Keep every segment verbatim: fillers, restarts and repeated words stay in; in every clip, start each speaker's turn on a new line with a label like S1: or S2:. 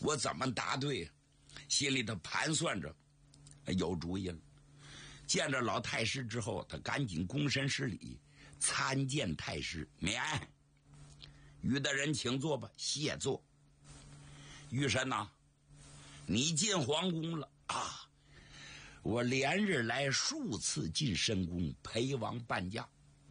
S1: 我怎么答对？心里头盘算着，有主意了。见着老太师之后，他赶紧躬身施礼，参见太师。免，于大人请坐吧。谢坐。于神呐、啊，你进皇宫了啊！我连日来数次进深宫陪王伴驾，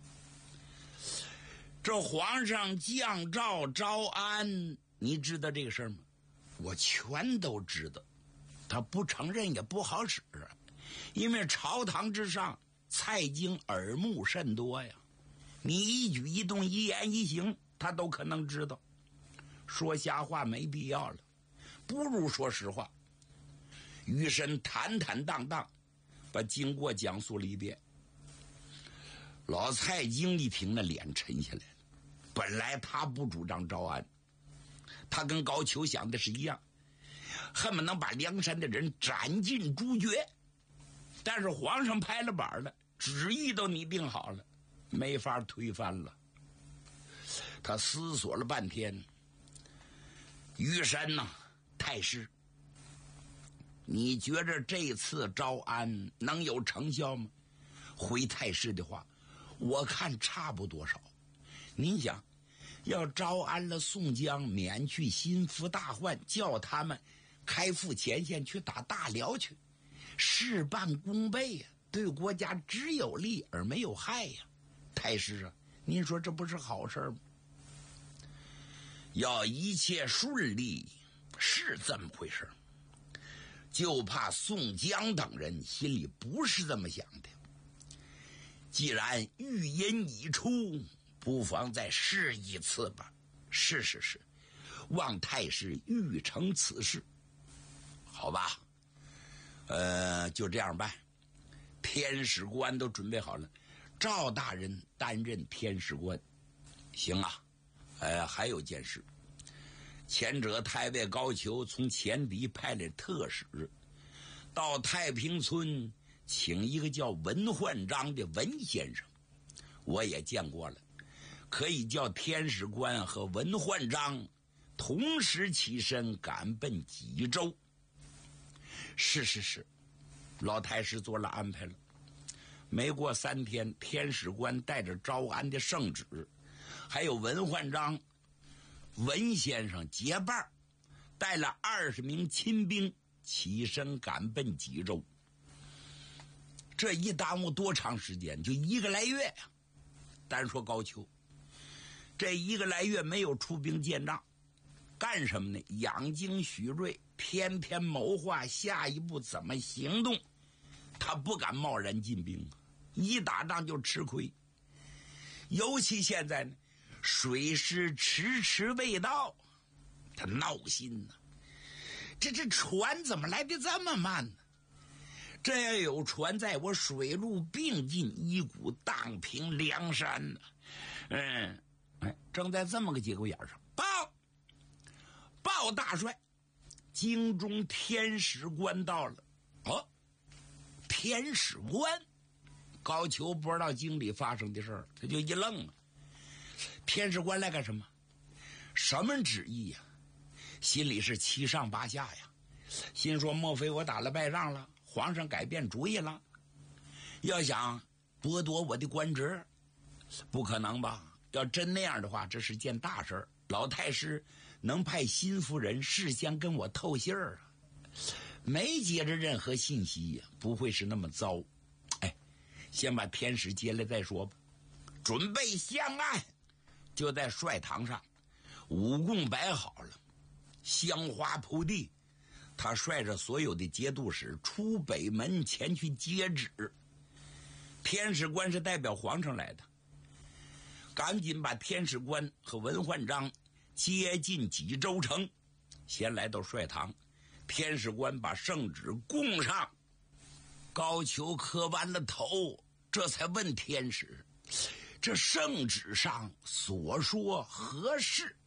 S1: 这皇上降诏招安，你知道这个事儿吗？我全都知道。他不承认也不好使，因为朝堂之上蔡京耳目甚多呀，你一举一动一言一行他都可能知道。说瞎话没必要了，不如说实话。于神坦坦荡荡把经过讲述了一遍。老蔡京一听，那脸沉下来了。本来他不主张招安，他跟高俅想的是一样，恨不能把梁山的人斩尽诛绝。但是皇上拍了板了，旨意都拟定好了，没法推翻了。他思索了半天，于山呐、啊，太师，你觉着这次招安能有成效吗？回太师的话，我看差不多少。您想，要招安了宋江，免去心腹大患，叫他们开赴前线去打大辽去，事半功倍呀、啊，对国家只有利而没有害呀、啊。太师啊，您说这不是好事吗？要一切顺利是这么回事，就怕宋江等人心里不是这么想的。既然预言已出，不妨再试一次吧。是是是，望太师预成此事。好吧，呃，就这样办。天使官都准备好了，赵大人担任天使官。行啊，呃，还有件事，前者太尉高俅从前敌派来特使，到太平村请一个叫文焕章的文先生，我也见过了，可以叫天使官和文焕章同时起身赶奔济州。是是是，老太师做了安排了。没过三天，天使官带着招安的圣旨，还有文焕章文先生结伴，带了二十名亲兵起身赶奔济州。这一耽误多长时间？就一个来月呀、啊！单说高俅，这一个来月没有出兵建仗，干什么呢？养精蓄锐，天天谋划下一步怎么行动。他不敢贸然进兵，一打仗就吃亏。尤其现在呢，水师迟迟未到，他闹心呢。这这船怎么来的这么慢呢？这要有船在，我水陆并进，一股荡平梁山呢。嗯，哎，正在这么个节骨眼上，报报大帅，京中天使官到了。哦，天使官，高俅不知道京里发生的事儿，他就一愣啊。天使官来干什么？什么旨意呀、啊？心里是七上八下呀，心说莫非我打了败仗了，皇上改变主意了，要想剥夺我的官职，不可能吧？要真那样的话，这是件大事儿。老太师能派心腹人事先跟我透信儿啊，没接着任何信息呀、啊，不会是那么糟。哎，先把天使接来再说吧。准备香案，就在帅堂上，五供摆好了，香花铺地。他率着所有的节度使出北门前去接旨。天使官是代表皇上来的，赶紧把天使官和文焕章接进济州城。先来到帅堂，天使官把圣旨供上，高俅磕完了头，这才问天使，这圣旨上所说何事？